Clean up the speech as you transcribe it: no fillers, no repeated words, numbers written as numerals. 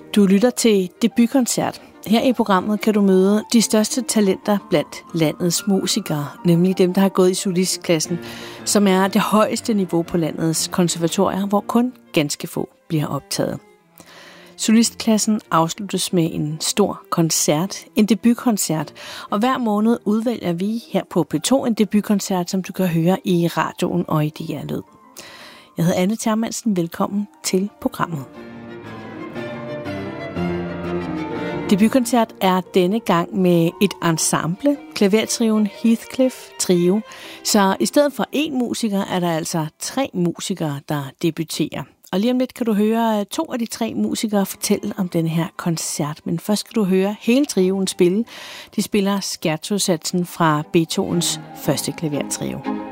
Du lytter til Debutkoncert. Her i programmet kan du møde de største talenter blandt landets musikere, nemlig dem, der har gået i solistklassen, som er det højeste niveau på landets konservatorier, hvor kun ganske få bliver optaget. Solistklassen afsluttes med en stor koncert, en debutkoncert, og hver måned udvælger vi her på P2 en debutkoncert, som du kan høre i radioen og i DR Lyd. Jeg hedder Anne Thermansen. Velkommen til programmet. Debutkoncert er denne gang med et ensemble, klavertrioen Heathcliff Trio. Så i stedet for én musiker er der altså 3 musikere, der debuterer. Og lige om lidt kan du høre 2 af de 3 musikere fortælle om denne her koncert. Men først skal du høre hele trioen spille. De spiller Scherzo-satsen fra Beethovens første klavertrio.